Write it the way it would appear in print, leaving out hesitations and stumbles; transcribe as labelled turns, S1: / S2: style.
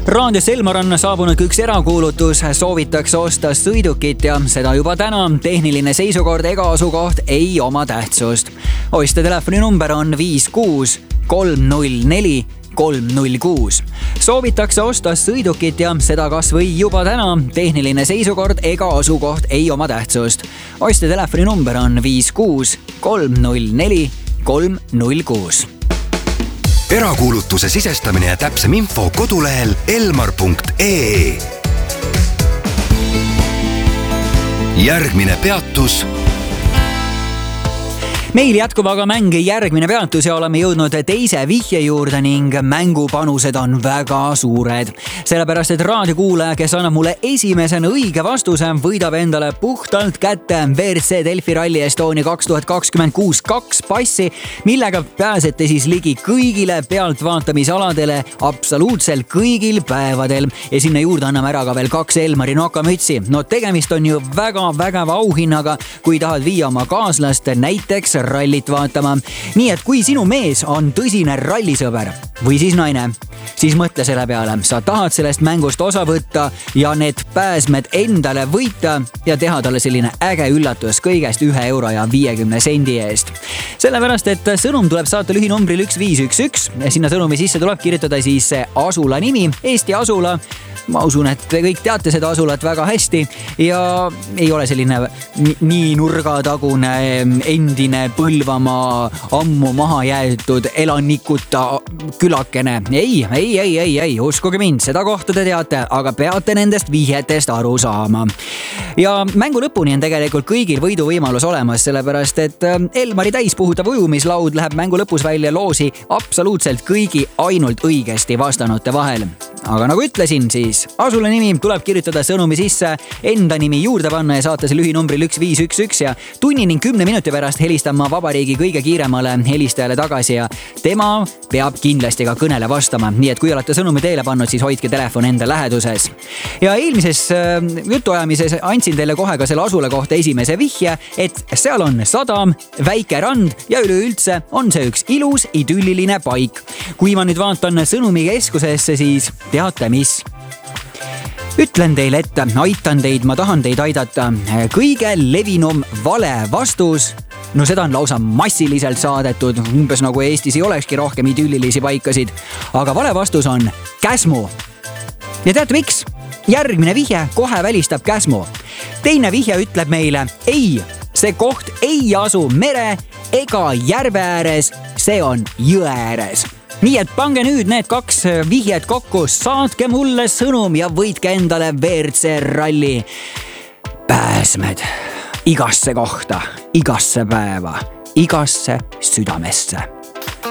S1: Raadios Elmar on saabunud üks erakuulutus, soovitakse osta sõidukit ja seda juba täna. Tehniline seisukord ega asukoht ei oma tähtsust. Ostja telefoninumber on 56 304 306. Soovitakse osta sõidukit ja seda kas või juba täna. Tehniline seisukord ega asukoht ei oma tähtsust. Ostja telefoninumber on 56 304 306.
S2: Erakuulutuse sisestamine ja täpsem info kodulehel elmar.ee. Järgmine peatus.
S1: Meil jätkub aga mäng Järgmine peatus ja oleme jõudnud teise vihje juurde ning mängupanused on väga suured. Sellepärast, et raadiokuulaja, kes annab mulle esimesena õige vastuse, võidab endale puhtalt kätte WRC Delfi Rally Estonia 2026 2 passi, millega pääsete siis ligi kõigile pealtvaatamisaladele absoluutselt kõigil päevadel. Ja sinna juurde anname ära ka veel 2 Elmari nokamütsi. No tegemist on ju väga vägeva auhinnaga, kui tahad viia oma kaaslast näiteks rallit vaatama. Nii et kui sinu mees on tõsine rallisõber või siis naine, siis mõtle selle peale. Sa tahad sellest mängust osa võtta ja need pääsmed endale võita ja teha talle selline äge üllatus kõigest 1 euro ja 50 sendi eest. Sellepärast, et sõnum tuleb saata lühinumbril 1511 ja sinna sõnumi sisse tuleb kirjutada siis asula nimi, Eesti asula. Ma usun, et te kõik teate seda asulat väga hästi ja ei ole selline nii nurgatagune endine Põlvamaa ammu maha jäetud elanikuta külakene. Ei, uskuge mind, seda kohta te teate, aga peate nendest vihjetest aru saama. Ja mängu lõpuni on tegelikult kõigil võiduvõimalus olemas, sellepärast, et Elmari täispuhutav ujumislaud läheb mängu lõpus välja loosi absoluutselt kõigi ainult õigesti vastanute vahel. Aga nagu ütlesin, siis asula nimi tuleb kirjutada sõnumi sisse, enda nimi juurde panna ja saata see lühinumbril 1511 ja tunni ning 10 minuti pärast helistan ma vabariigi kõige kiiremale helistajale tagasi ja tema peab kindlasti ka kõnele vastama. Nii et kui olete sõnumi teele pannud, siis hoidke telefon enda läheduses. Ja eelmises jutuajamises andsin teile kohe ka selle asula kohta esimese vihje, et seal on sadam, väike rand ja üleüldse on see üks ilus idülliline paik. Kui ma nüüd vaatan sõnumi keskusesse, siis teate mis? Ütlen teile ette, aitan teid, ma tahan teid aidata. Kõige levinum vale vastus, no seda on lausa massiliselt saadetud, umbes nagu Eestis ei olekski rohkem idüllilisi paikasid, aga vale vastus on Käsmu. Ja teate miks? Järgmine vihje kohe välistab Käsmu. Teine vihje ütleb meile, ei, see koht ei asu mere ega järve ääres, see on jõe ääres. Nii et pange nüüd need 2 vihjet kokku, saatke mulle sõnum ja võitke endale WRC ralli pääsmed igasse kohta, igasse päeva, igasse südamesse.